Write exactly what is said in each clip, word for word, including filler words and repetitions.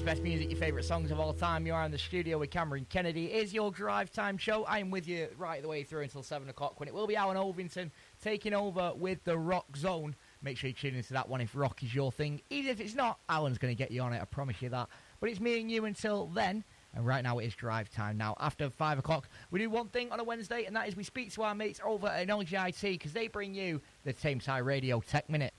It's best music, your favourite songs of all time. You are in the studio with Cameron Kennedy. It is your Drive Time show. I am with you right the way through until seven o'clock, when it will be Alan Ovington taking over with the Rock Zone. Make sure you tune into that one if rock is your thing. Even if it's not, Alan's going to get you on it, I promise you that. But it's me and you until then. And right now it is Drive Time. Now, after five o'clock, we do one thing on a Wednesday, and that is we speak to our mates over at Energy I T, because they bring you the Tameside Radio Tech Minute.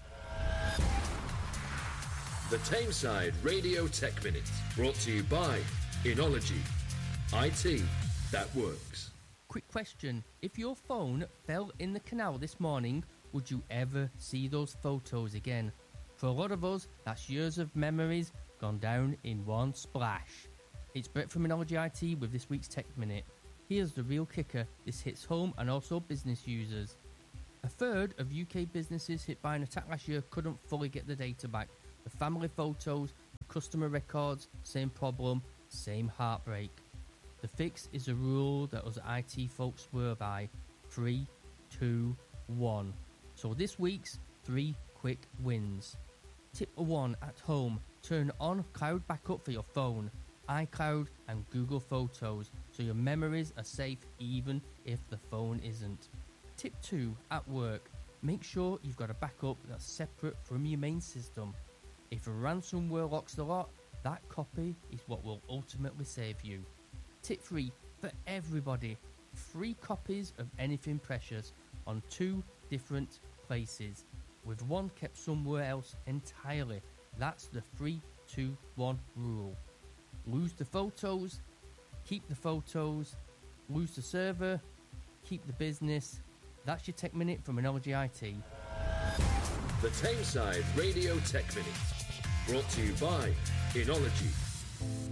The Tameside Radio Tech Minute, brought to you by Enology. I T that works. Quick question. If your phone fell in the canal this morning, would you ever see those photos again? For a lot of us, that's years of memories gone down in one splash. It's Brett from Enology I T with this week's Tech Minute. Here's the real kicker. This hits home and also business users. A third of U K businesses hit by an attack last year couldn't fully get the data back. The family photos, the customer records, same problem, same heartbreak. The fix is a rule that us I T folks swear by. Three, two, one. So this week's three quick wins. Tip one at home. Turn on Cloud Backup for your phone, iCloud and Google Photos, so your memories are safe even if the phone isn't. Tip two at work. Make sure you've got a backup that's separate from your main system. If ransomware locks the lot, that copy is what will ultimately save you. Tip three for everybody. Free copies of anything precious on two different places, with one kept somewhere else entirely. That's the three two one rule. Lose the photos, keep the photos, lose the server, keep the business. That's your Tech Minute from Enology I T. The Tameside Radio Tech Minute, brought to you by Enology.